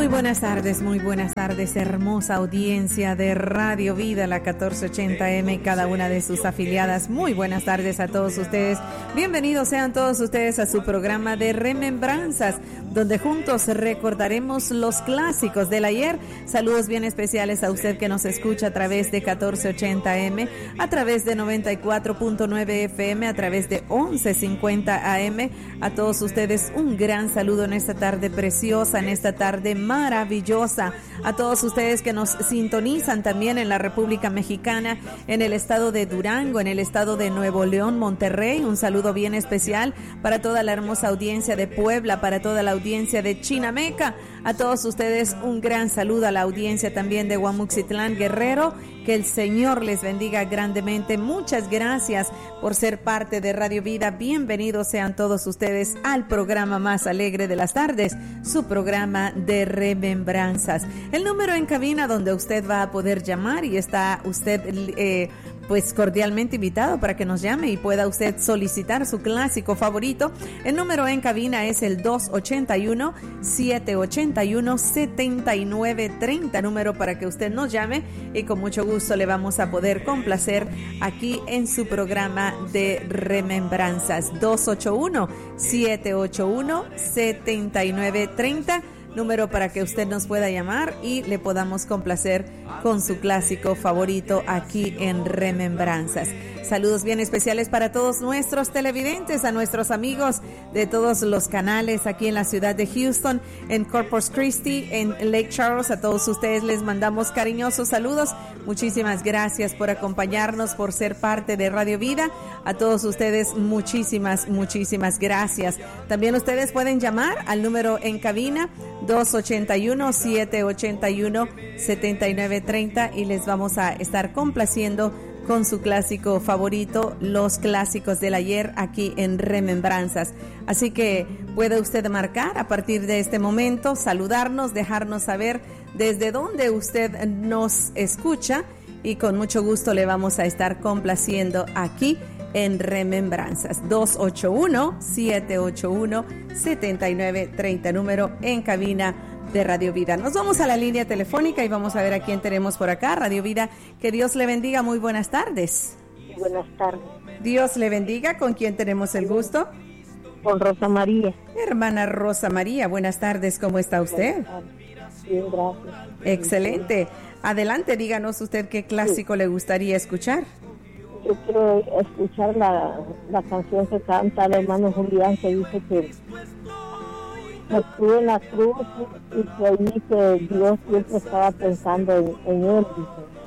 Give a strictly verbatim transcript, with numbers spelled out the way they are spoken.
Muy buenas tardes, muy buenas tardes, hermosa audiencia de Radio Vida, la catorce ochenta eme, cada una de sus afiliadas. Muy buenas tardes a todos ustedes. Bienvenidos sean todos ustedes a su programa de Remembranzas, donde juntos recordaremos los clásicos del ayer. Saludos bien especiales a usted que nos escucha a través de catorce ochenta eme, a través de noventa y cuatro punto nueve efe eme, a través de once cincuenta a eme. A todos ustedes un gran saludo en esta tarde preciosa, en esta tarde maravillosa. A todos ustedes que nos sintonizan también en la República Mexicana, en el estado de Durango, en el estado de Nuevo León, Monterrey. Un saludo bien especial para toda la hermosa audiencia de Puebla, para toda la audiencia de Chinameca. A todos ustedes un gran saludo, a la audiencia también de Guamuxitlán, Guerrero. Que el Señor les bendiga grandemente. Muchas gracias por ser parte de Radio Vida. Bienvenidos sean todos ustedes al programa más alegre de las tardes, su programa de Remembranzas. El número en cabina donde usted va a poder llamar, y está usted eh, pues cordialmente invitado para que nos llame y pueda usted solicitar su clásico favorito. El número en cabina es el dos ochenta y uno, siete ochenta y uno, setenta y nueve treinta, número para que usted nos llame y con mucho gusto le vamos a poder complacer aquí en su programa de Remembranzas. Dos ochenta y uno, siete ochenta y uno, setenta y nueve treinta, número para que usted nos pueda llamar y le podamos complacer con su clásico favorito aquí en Remembranzas. Saludos bien especiales para todos nuestros televidentes, a nuestros amigos de todos los canales aquí en la ciudad de Houston, en Corpus Christi, en Lake Charles. A todos ustedes les mandamos cariñosos saludos. Muchísimas gracias por acompañarnos, por ser parte de Radio Vida. A todos ustedes muchísimas, muchísimas gracias. También ustedes pueden llamar al número en cabina dos ochenta y uno, siete ochenta y uno, setenta y nueve treinta y les vamos a estar complaciendo con su clásico favorito, los clásicos del ayer aquí en Remembranzas. Así que puede usted marcar a partir de este momento, saludarnos, dejarnos saber desde dónde usted nos escucha y con mucho gusto le vamos a estar complaciendo aquí en Remembranzas. Dos ochenta y uno, siete ochenta y uno, setenta y nueve treinta, número en cabina de Radio Vida. Nos vamos a la línea telefónica y vamos a ver a quién tenemos por acá. Radio Vida, que Dios le bendiga. Muy buenas tardes. Buenas tardes. Dios le bendiga. ¿Con quién tenemos el gusto? Con Rosa María. Hermana Rosa María, buenas tardes. ¿Cómo está usted? Bien, gracias. Excelente. Adelante, díganos usted qué clásico sí. le gustaría escuchar. Yo quiero escuchar la, la canción que canta el hermano Julián, que dice que estuve en la cruz y que ahí que Dios siempre estaba pensando en, en él, dice.